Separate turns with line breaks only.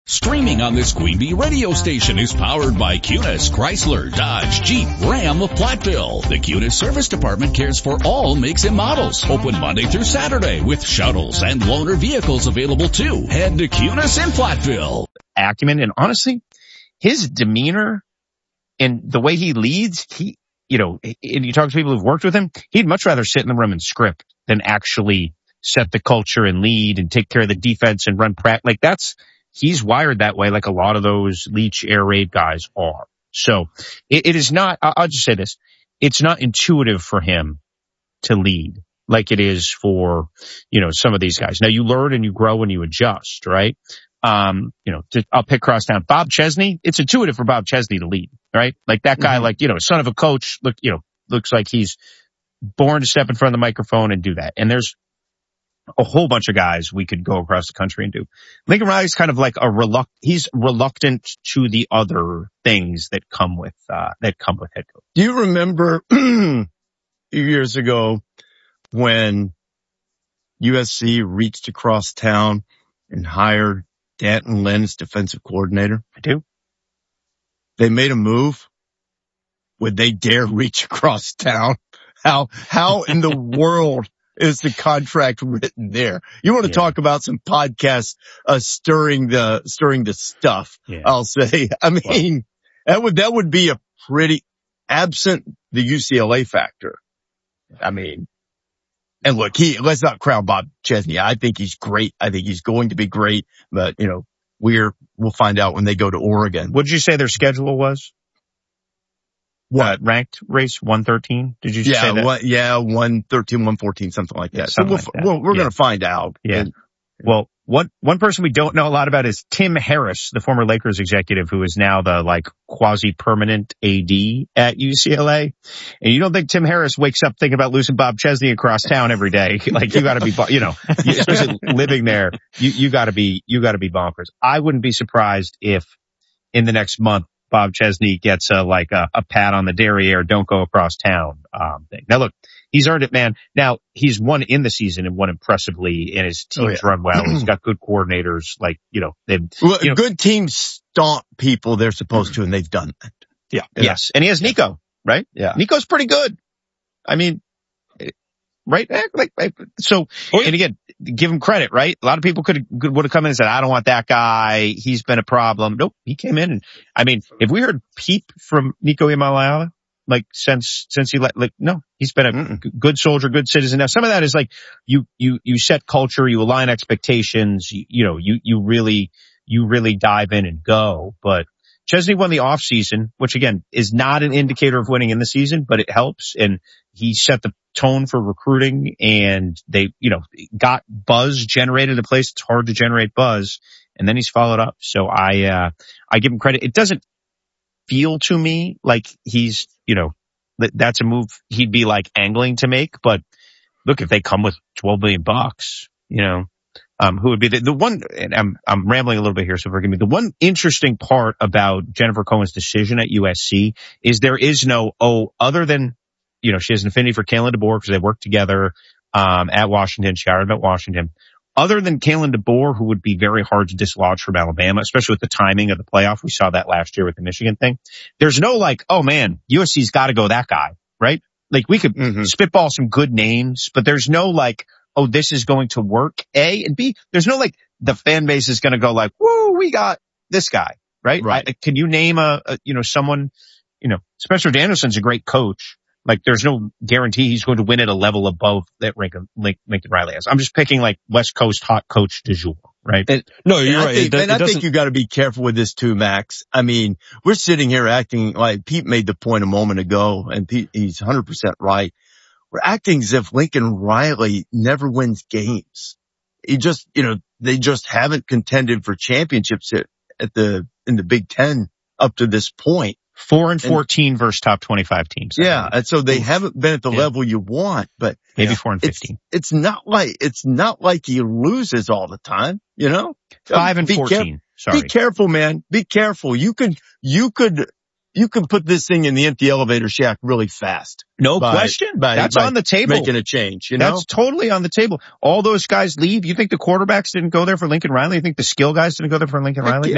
Streaming on this Queen Bee radio station is powered by Cunis, Chrysler, Dodge, Jeep, Ram of Platteville. The Cunis Service Department cares for all makes and models. Open Monday through Saturday with shuttles and loaner vehicles available too. Head to Cunis in Platteville.
Acumen, and honestly, his demeanor and the way he leads, and you talk to people who've worked with him, he'd much rather sit in the room and script than actually set the culture and lead and take care of the defense and run practice. He's wired that way like a lot of those Leach air raid guys are. So it is not, I'll just say this, it's not intuitive for him to lead like it is for, some of these guys. Now you learn and you grow and you adjust, right? I'll pick crosstown. Bob Chesney, it's intuitive for Bob Chesney to lead, right? Like that guy, son of a coach, looks like he's born to step in front of the microphone and do that. And there's a whole bunch of guys we could go across the country and do. Lincoln Riley's kind of like he's reluctant to the other things that come with head coach.
Do you remember a few years ago when USC reached across town and hired Danton Lynn as defensive coordinator?
I do.
They made a move. Would they dare reach across town? How in the world is the contract written there? You want to talk about some podcasts, stirring the stuff. Yeah. I'll say, that would be a pretty absent the UCLA factor. And look, let's not crown Bob Chesney. I think he's great. I think he's going to be great, but we'll find out when they go to Oregon.
What did you say their schedule was? What? Ranked race 113? Did you say that?
113, 114, something like that. We're going to find out.
Yeah. Well, one person we don't know a lot about is Tim Harris, the former Lakers executive who is now the quasi-permanent AD at UCLA. And you don't think Tim Harris wakes up thinking about losing Bob Chesney across town every day. You gotta be, especially living there, you gotta be bonkers. I wouldn't be surprised if in the next month Bob Chesney gets a pat on the derriere, don't go across town, thing. Now look, he's earned it, man. Now he's won in the season and won impressively and his teams run well. He's got good coordinators,
good teams stomp people they're supposed to, and they've done that.
Yeah. Yes. And he has Nico, right?
Yeah.
Nico's pretty good. Right? And again, give him credit, right? A lot of people would have come in and said, I don't want that guy. He's been a problem. Nope. He came in and, if we heard peep from Nico Iamaleava, since he no, he's been a good soldier, good citizen. Now, some of that is you set culture, you align expectations, you really dive in and go. But Chesney won the off season, which again is not an indicator of winning in the season, but it helps. And he set the tone for recruiting and they, got buzz generated in a place it's hard to generate buzz. And then he's followed up. So I give him credit. It doesn't feel to me like he's, that's a move he'd be angling to make. But look, if they come with $12 billion, who would be the one, and I'm rambling a little bit here, so forgive me. The one interesting part about Jennifer Cohen's decision at USC is there is no, other than, she has an affinity for Kalen DeBoer because they work together, at Washington. She hired him at Washington. Other than Kalen DeBoer, who would be very hard to dislodge from Alabama, especially with the timing of the playoff. We saw that last year with the Michigan thing. There's no oh man, USC's got to go that guy, right? We could spitball some good names, but there's no this is going to work, A, and B, there's no the fan base is going to go woo, we got this guy, right?
Right.
Can you name someone, Spencer Danielson's a great coach. There's no guarantee he's going to win at a level above that Lincoln Riley has. I'm just picking West Coast hot coach du jour, right?
No, you're right. I think you got to be careful with this too, Max. We're sitting here acting like Pete made the point a moment ago, and he's 100% right. We're acting as if Lincoln Riley never wins games. They just haven't contended for championships in the Big Ten up to this point.
4-14 versus top 25 teams.
Yeah. And so they haven't been at the level you want, but
maybe 4-15.
It's not like he loses all the time,
5-14. Sorry.
Be careful, man. Be careful. You could put this thing in the empty elevator shack really fast.
No question. That's on the table.
Making a change,
That's totally on the table. All those guys leave. You think the quarterbacks didn't go there for Lincoln Riley? You think the skill guys didn't go there for Lincoln Riley?